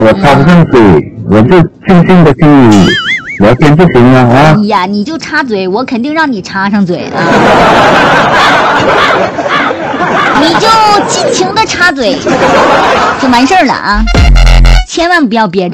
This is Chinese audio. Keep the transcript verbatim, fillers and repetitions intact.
我插不上嘴，我就静静的听你聊天就行了啊。 哎呀，你就插嘴，我肯定让你插上嘴啊！你就尽情的插嘴，就完事儿了啊！千万不要憋着。